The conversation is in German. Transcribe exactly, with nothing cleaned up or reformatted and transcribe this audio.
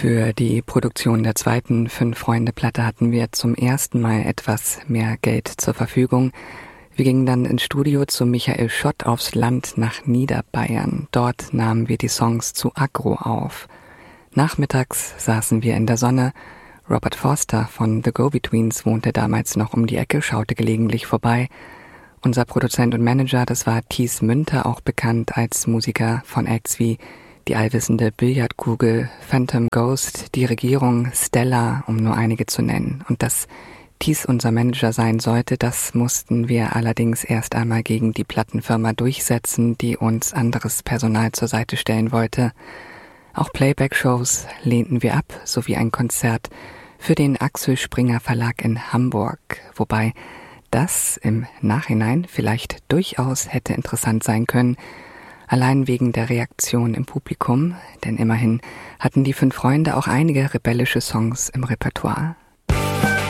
Für die Produktion der zweiten Fünf-Freunde-Platte hatten wir zum ersten Mal etwas mehr Geld zur Verfügung. Wir gingen dann ins Studio zu Michael Schott aufs Land nach Niederbayern. Dort nahmen wir die Songs zu Agro auf. Nachmittags saßen wir in der Sonne. Robert Forster von The Go-Betweens wohnte damals noch um die Ecke, schaute gelegentlich vorbei. Unser Produzent und Manager, das war Thies Münter, auch bekannt als Musiker von Acts wie Die allwissende Billardkugel, Phantom Ghost, Die Regierung, Stella, um nur einige zu nennen. Und dass Thies unser Manager sein sollte, das mussten wir allerdings erst einmal gegen die Plattenfirma durchsetzen, die uns anderes Personal zur Seite stellen wollte. Auch Playback-Shows lehnten wir ab, sowie ein Konzert für den Axel Springer Verlag in Hamburg, wobei das im Nachhinein vielleicht durchaus hätte interessant sein können, allein wegen der Reaktion im Publikum, denn immerhin hatten die Fünf Freunde auch einige rebellische Songs im Repertoire.